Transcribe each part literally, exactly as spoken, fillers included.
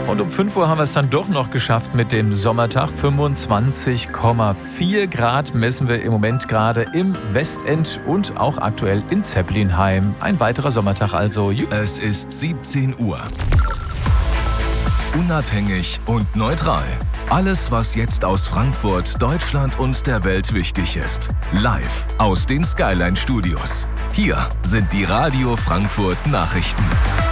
Und um fünf Uhr haben wir es dann doch noch geschafft mit dem Sommertag. fünfundzwanzig Komma vier Grad messen wir im Moment gerade im Westend und auch aktuell in Zeppelinheim. Ein weiterer Sommertag also. Es ist siebzehn Uhr. Unabhängig und neutral. Alles, was jetzt aus Frankfurt, Deutschland und der Welt wichtig ist. Live aus den Skyline Studios. Hier sind die Radio Frankfurt Nachrichten.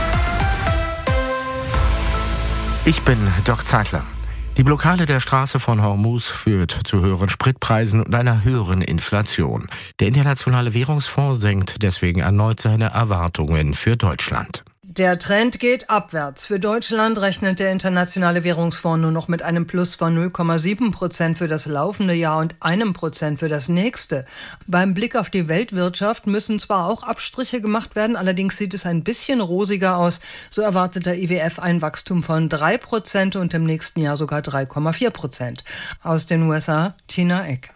Ich bin Doc Zeitler. Die Blockade der Straße von Hormuz führt zu höheren Spritpreisen und einer höheren Inflation. Der Internationale Währungsfonds senkt deswegen erneut seine Erwartungen für Deutschland. Der Trend geht abwärts. Für Deutschland rechnet der Internationale Währungsfonds nur noch mit einem Plus von null Komma sieben Prozent für das laufende Jahr und einem Prozent für das nächste. Beim Blick auf die Weltwirtschaft müssen zwar auch Abstriche gemacht werden, allerdings sieht es ein bisschen rosiger aus. So erwartet der I W F ein Wachstum von drei Prozent und im nächsten Jahr sogar drei Komma vier Prozent. Aus den U S A, Tina Eck.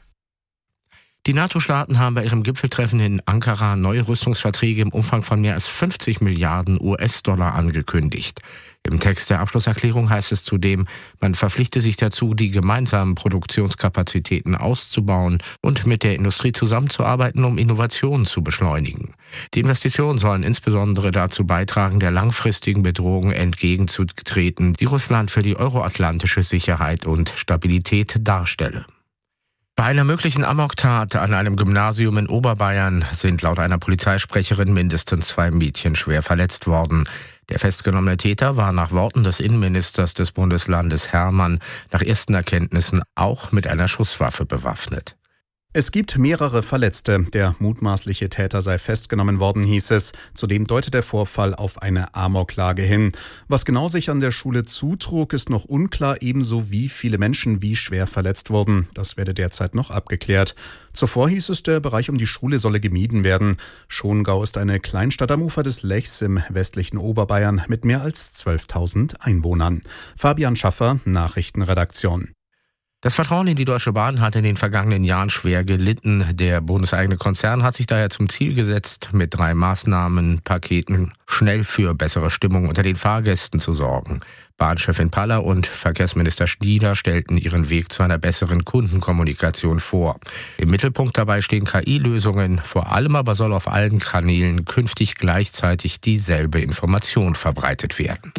Die NATO-Staaten haben bei ihrem Gipfeltreffen in Ankara neue Rüstungsverträge im Umfang von mehr als fünfzig Milliarden U S-Dollar angekündigt. Im Text der Abschlusserklärung heißt es zudem, man verpflichte sich dazu, die gemeinsamen Produktionskapazitäten auszubauen und mit der Industrie zusammenzuarbeiten, um Innovationen zu beschleunigen. Die Investitionen sollen insbesondere dazu beitragen, der langfristigen Bedrohung entgegenzutreten, die Russland für die euroatlantische Sicherheit und Stabilität darstelle. Bei einer möglichen Amoktat an einem Gymnasium in Oberbayern sind laut einer Polizeisprecherin mindestens zwei Mädchen schwer verletzt worden. Der festgenommene Täter war nach Worten des Innenministers des Bundeslandes Hermann nach ersten Erkenntnissen auch mit einer Schusswaffe bewaffnet. Es gibt mehrere Verletzte. Der mutmaßliche Täter sei festgenommen worden, hieß es. Zudem deutet der Vorfall auf eine Amoklage hin. Was genau sich an der Schule zutrug, ist noch unklar, ebenso wie viele Menschen wie schwer verletzt wurden. Das werde derzeit noch abgeklärt. Zuvor hieß es, der Bereich um die Schule solle gemieden werden. Schongau ist eine Kleinstadt am Ufer des Lechs im westlichen Oberbayern mit mehr als zwölftausend Einwohnern. Fabian Schaffer, Nachrichtenredaktion. Das Vertrauen in die Deutsche Bahn hat in den vergangenen Jahren schwer gelitten. Der bundeseigene Konzern hat sich daher zum Ziel gesetzt, mit drei Maßnahmenpaketen schnell für bessere Stimmung unter den Fahrgästen zu sorgen. Bahnchefin Paller und Verkehrsminister Schnieder stellten ihren Weg zu einer besseren Kundenkommunikation vor. Im Mittelpunkt dabei stehen K I-Lösungen. Vor allem aber soll auf allen Kanälen künftig gleichzeitig dieselbe Information verbreitet werden.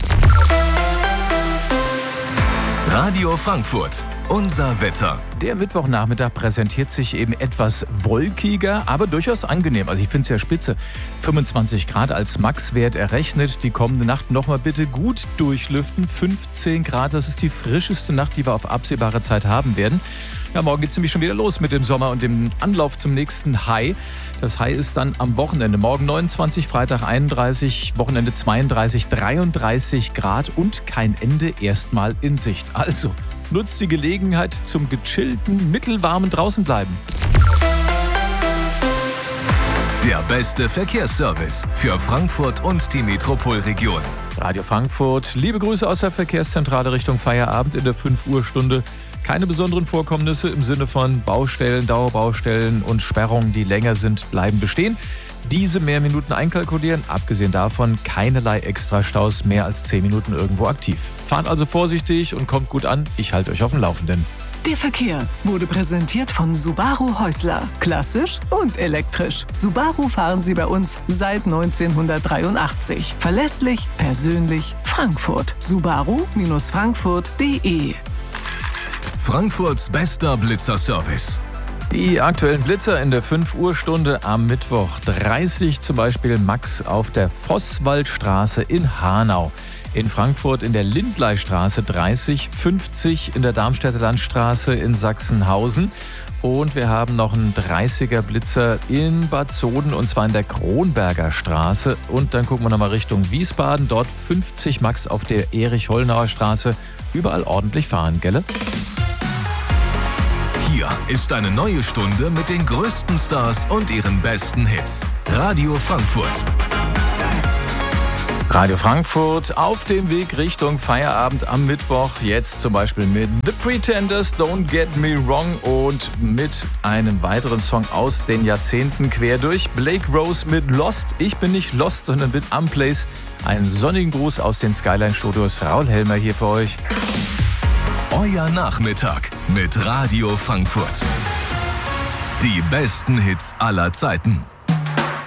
Radio Frankfurt. Unser Wetter. Der Mittwochnachmittag präsentiert sich eben etwas wolkiger, aber durchaus angenehm. Also ich finde es ja spitze. fünfundzwanzig Grad als Maxwert errechnet. Die kommende Nacht nochmal bitte gut durchlüften. fünfzehn Grad, das ist die frischeste Nacht, die wir auf absehbare Zeit haben werden. Ja, morgen geht es nämlich schon wieder los mit dem Sommer und dem Anlauf zum nächsten High. Das High ist dann am Wochenende. Morgen neunundzwanzig, Freitag einunddreißig, Wochenende zweiunddreißig, dreiunddreißig Grad und kein Ende erstmal in Sicht. Also nutzt die Gelegenheit zum gechillten, mittelwarmen Draußenbleiben. Der beste Verkehrsservice für Frankfurt und die Metropolregion. Radio Frankfurt, liebe Grüße aus der Verkehrszentrale Richtung Feierabend in der fünf Uhr Stunde. Keine besonderen Vorkommnisse im Sinne von Baustellen, Dauerbaustellen und Sperrungen, die länger sind, bleiben bestehen. Diese mehr Minuten einkalkulieren, abgesehen davon keinerlei Extrastaus mehr als zehn Minuten irgendwo aktiv. Fahrt also vorsichtig und kommt gut an. Ich halte euch auf dem Laufenden. Der Verkehr wurde präsentiert von Subaru Häusler. Klassisch und elektrisch. Subaru fahren Sie bei uns seit neunzehnhundertdreiundachtzig. Verlässlich, persönlich, Frankfurt. Subaru Frankfurt punkt de. Frankfurts bester Blitzerservice. Die aktuellen Blitzer in der fünf Uhr Stunde am Mittwoch. dreißig zum Beispiel Max auf der Vosswaldstraße in Hanau. In Frankfurt in der Lindleistraße dreißig, fünfzig in der Darmstädter Landstraße in Sachsenhausen. Und wir haben noch einen dreißiger Blitzer in Bad Soden und zwar in der Kronberger Straße. Und dann gucken wir nochmal Richtung Wiesbaden. Dort fünfzig Max auf der Erich-Hollnauer Straße. Überall ordentlich fahren, gell? Hier ist eine neue Stunde mit den größten Stars und ihren besten Hits. Radio Frankfurt. Radio Frankfurt auf dem Weg Richtung Feierabend am Mittwoch. Jetzt zum Beispiel mit The Pretenders, Don't Get Me Wrong und mit einem weiteren Song aus den Jahrzehnten quer durch. Blake Rose mit Lost. Ich bin nicht lost, sondern bin am Place. Einen sonnigen Gruß aus den Skyline Studios. Raul Helmer hier für euch. Euer Nachmittag mit Radio Frankfurt. Die besten Hits aller Zeiten.